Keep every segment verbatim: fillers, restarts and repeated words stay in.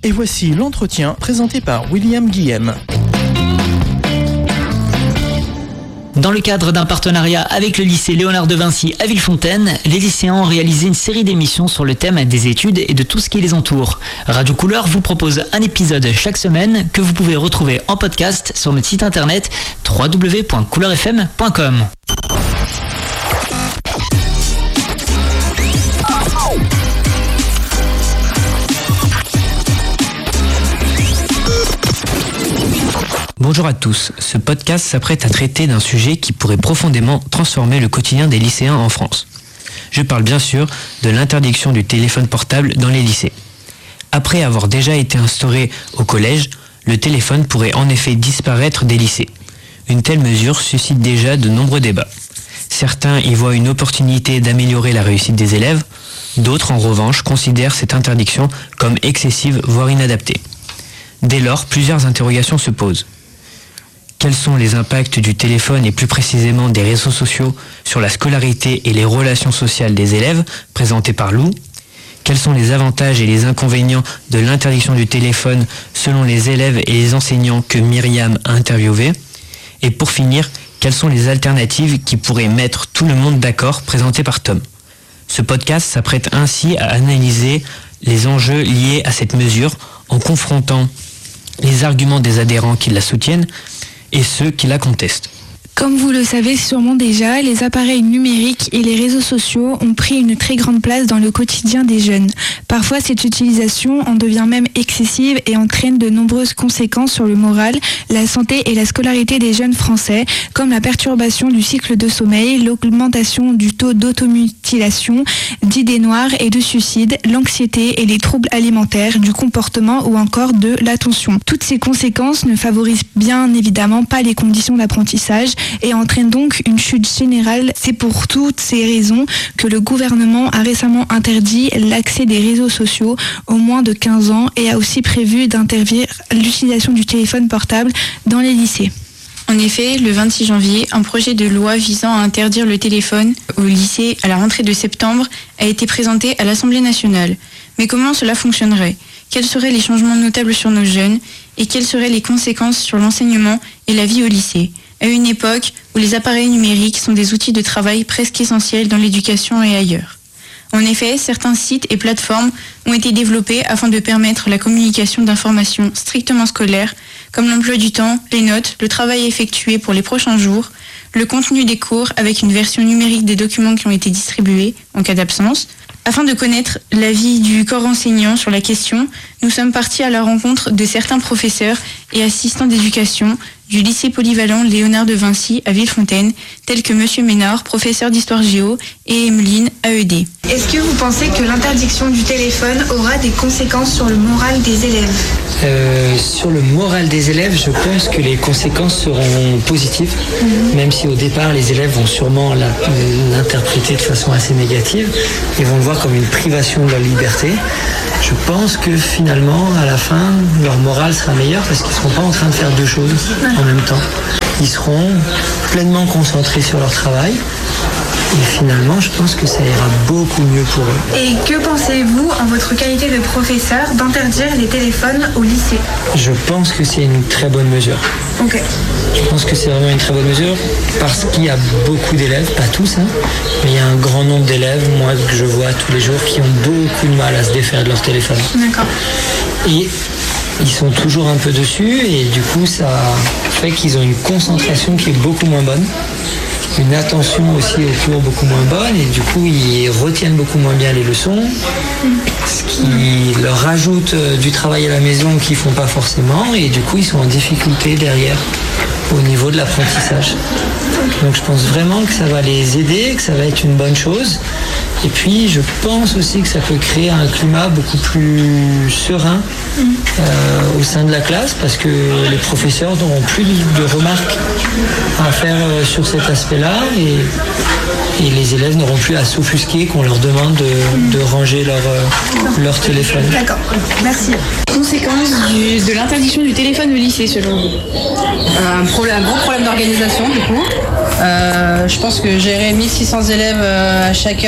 Et voici l'entretien présenté par William Guillem. Dans le cadre d'un partenariat avec le lycée Léonard de Vinci à Villefontaine, les lycéens ont réalisé une série d'émissions sur le thème des études et de tout ce qui les entoure. Radio Couleur vous propose un épisode chaque semaine que vous pouvez retrouver en podcast sur notre site internet w w w point couleur f m point com. Bonjour à tous, ce podcast s'apprête à traiter d'un sujet qui pourrait profondément transformer le quotidien des lycéens en France. Je parle bien sûr de l'interdiction du téléphone portable dans les lycées. Après avoir déjà été instauré au collège, le téléphone pourrait en effet disparaître des lycées. Une telle mesure suscite déjà de nombreux débats. Certains y voient une opportunité d'améliorer la réussite des élèves, d'autres en revanche considèrent cette interdiction comme excessive voire inadaptée. Dès lors, plusieurs interrogations se posent. Quels sont les impacts du téléphone et plus précisément des réseaux sociaux sur la scolarité et les relations sociales des élèves, présentés par Lou? Quels sont les avantages et les inconvénients de l'interdiction du téléphone selon les élèves et les enseignants que Myriam a interviewés? Et pour finir, quelles sont les alternatives qui pourraient mettre tout le monde d'accord, présentées par Tom? Ce podcast s'apprête ainsi à analyser les enjeux liés à cette mesure en confrontant les arguments des adhérents qui la soutiennent et ceux qui la contestent. Comme vous le savez sûrement déjà, les appareils numériques et les réseaux sociaux ont pris une très grande place dans le quotidien des jeunes. Parfois, cette utilisation en devient même excessive et entraîne de nombreuses conséquences sur le moral, la santé et la scolarité des jeunes français, comme la perturbation du cycle de sommeil, l'augmentation du taux d'automutilation, d'idées noires et de suicide, l'anxiété et les troubles alimentaires, du comportement ou encore de l'attention. Toutes ces conséquences ne favorisent bien évidemment pas les conditions d'apprentissage et entraîne donc une chute générale. C'est pour toutes ces raisons que le gouvernement a récemment interdit l'accès des réseaux sociaux aux moins de quinze ans et a aussi prévu d'interdire l'utilisation du téléphone portable dans les lycées. En effet, le vingt-six janvier, un projet de loi visant à interdire le téléphone au lycée à la rentrée de septembre a été présenté à l'Assemblée nationale. Mais comment cela fonctionnerait ? Quels seraient les changements notables sur nos jeunes ? Et quelles seraient les conséquences sur l'enseignement et la vie au lycée ? À une époque où les appareils numériques sont des outils de travail presque essentiels dans l'éducation et ailleurs. En effet, certains sites et plateformes ont été développés afin de permettre la communication d'informations strictement scolaires, comme l'emploi du temps, les notes, le travail effectué pour les prochains jours, le contenu des cours avec une version numérique des documents qui ont été distribués en cas d'absence. Afin de connaître l'avis du corps enseignant sur la question, nous sommes partis à la rencontre de certains professeurs et assistants d'éducation du lycée polyvalent Léonard de Vinci à Villefontaine, tels que Monsieur Ménard, professeur d'histoire géo, et Emeline, A E D. Est-ce que vous pensez que l'interdiction du téléphone aura des conséquences sur le moral des élèves ? Euh, sur le moral des élèves, je pense que les conséquences seront positives, mmh. même si au départ les élèves vont sûrement la, l'interpréter de façon assez négative, ils vont le voir comme une privation de leur liberté. Je pense que finalement, à la fin, leur morale sera meilleure parce qu'ils ne seront pas en train de faire deux choses en même temps. Ils seront pleinement concentrés sur leur travail. Et finalement, je pense que ça ira beaucoup mieux pour eux. Et que pensez-vous, en votre qualité de professeur, d'interdire les téléphones au lycée ? Je pense que c'est une très bonne mesure. Ok. Je pense que c'est vraiment une très bonne mesure parce qu'il y a beaucoup d'élèves, pas tous, hein, mais il y a un grand nombre d'élèves, moi, que je vois tous les jours, qui ont beaucoup de mal à se défaire de leur téléphone. D'accord. Et ils sont toujours un peu dessus et du coup, ça fait qu'ils ont une concentration qui est beaucoup moins bonne. Une attention aussi au cours beaucoup moins bonne et du coup ils retiennent beaucoup moins bien les leçons, ce qui leur rajoute du travail à la maison qu'ils font pas forcément et du coup ils sont en difficulté derrière au niveau de l'apprentissage. Donc je pense vraiment que ça va les aider, que ça va être une bonne chose. Et puis je pense aussi que ça peut créer un climat beaucoup plus serein euh, au sein de la classe parce que les professeurs n'auront plus de remarques à faire sur cet aspect-là et, et les élèves n'auront plus à s'offusquer qu'on leur demande de, de ranger leur, leur téléphone. D'accord, merci. Conséquences du, de l'interdiction du téléphone au lycée selon vous ? Un, problème, un gros problème d'organisation du coup. Euh, je pense que gérer mille six cents élèves à chaque heure de rentrée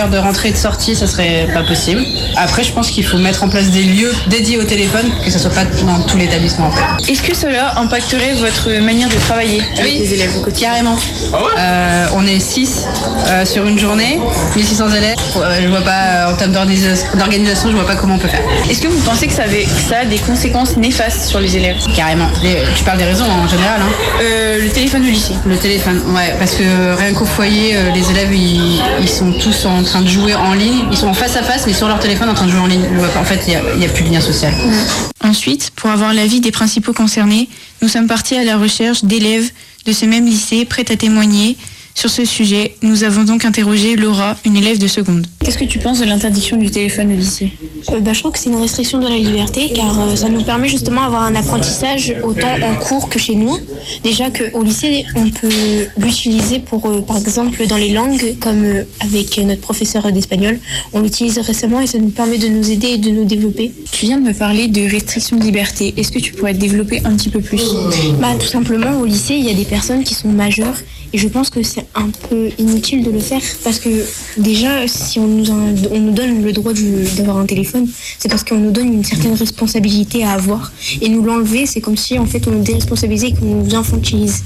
d'entrée et de sortie, ça serait pas possible. Après, je pense qu'il faut mettre en place des lieux dédiés au téléphone, que ça soit pas dans tout l'établissement en fait. Est-ce que cela impacterait votre manière de travailler avec Oui, les élèves au quotidien? Carrément. Euh, on est six euh, sur une journée, mille six cents élèves. Euh, je vois pas, en termes d'organisation, d'organisation, je vois pas comment on peut faire. Est-ce que vous pensez que ça, avait, que ça a des conséquences néfastes sur les élèves? Carrément. Les- tu parles des réseaux en général, hein. euh, Le téléphone au lycée. Le téléphone, ouais, parce que rien qu'au foyer, euh, les élèves, ils, ils sont tous en train de jouer en ligne. Ils sont en face à face, mais sur leur téléphone en train de jouer en ligne. Je vois pas. En fait, il n'y a, il y a plus de lien social. Ensuite, pour avoir l'avis des principaux concernés, nous sommes partis à la recherche d'élèves de ce même lycée prêts à témoigner. Sur ce sujet, nous avons donc interrogé Laura, une élève de seconde. Qu'est-ce que tu penses de l'interdiction du téléphone au lycée? Euh, bah, je trouve que c'est une restriction de la liberté car euh, ça nous permet justement d'avoir un apprentissage autant en cours que chez nous. Déjà qu'au lycée, on peut l'utiliser pour, euh, par exemple, dans les langues, comme euh, avec notre professeur d'espagnol. On l'utilise récemment et ça nous permet de nous aider et de nous développer. Tu viens de me parler de restriction de liberté. Est-ce que tu pourrais développer un petit peu plus? Bah, tout simplement, au lycée, il y a des personnes qui sont majeures et je pense que c'est un peu inutile de le faire parce que déjà, si on nous, en- on nous donne le droit du- d'avoir un téléphone, c'est parce qu'on nous donne une certaine responsabilité à avoir et nous l'enlever, c'est comme si en fait on nous déresponsabilisait et qu'on nous infantilise.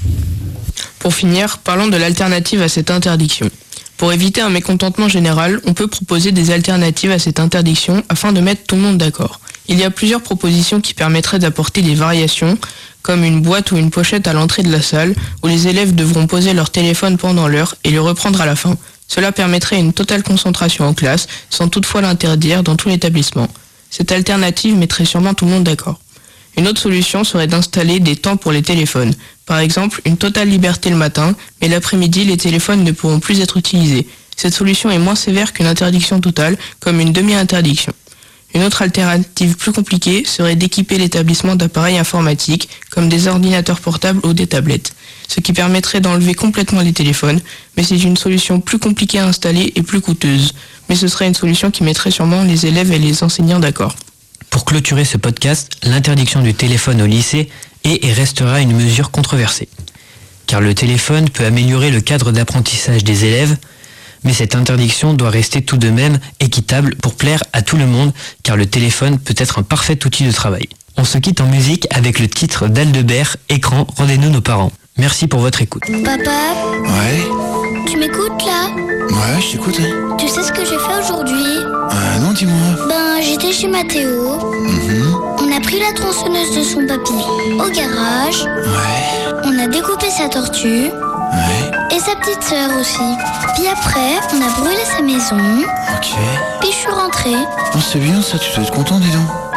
Pour finir, parlons de l'alternative à cette interdiction. Pour éviter un mécontentement général, on peut proposer des alternatives à cette interdiction afin de mettre tout le monde d'accord. Il y a plusieurs propositions qui permettraient d'apporter des variations, comme une boîte ou une pochette à l'entrée de la salle, où les élèves devront poser leur téléphone pendant l'heure et le reprendre à la fin. Cela permettrait une totale concentration en classe, sans toutefois l'interdire dans tout l'établissement. Cette alternative mettrait sûrement tout le monde d'accord. Une autre solution serait d'installer des temps pour les téléphones. Par exemple, une totale liberté le matin, mais l'après-midi, les téléphones ne pourront plus être utilisés. Cette solution est moins sévère qu'une interdiction totale, comme une demi-interdiction. Une autre alternative plus compliquée serait d'équiper l'établissement d'appareils informatiques, comme des ordinateurs portables ou des tablettes, ce qui permettrait d'enlever complètement les téléphones, mais c'est une solution plus compliquée à installer et plus coûteuse. Mais ce serait une solution qui mettrait sûrement les élèves et les enseignants d'accord. Pour clôturer ce podcast, l'interdiction du téléphone au lycée est et restera une mesure controversée. Car le téléphone peut améliorer le cadre d'apprentissage des élèves, mais cette interdiction doit rester tout de même équitable pour plaire à tout le monde, car le téléphone peut être un parfait outil de travail. On se quitte en musique avec le titre d'Aldebert, Écran, rendez-nous nos parents. Merci pour votre écoute. Papa, Ouais, tu m'écoutes là? ouais, je t'écoute. Tu sais ce que j'ai fait aujourd'hui? Ah non, dis-moi. Ben, j'étais chez Mathéo. Mhm. On a pris la tronçonneuse de son papy au garage. Ouais, On a découpé sa tortue. ouais, Et sa petite sœur aussi. Puis après, on a brûlé sa maison. ok. Puis je suis rentrée. Oh, c'est bien ça, tu dois être content, dis donc.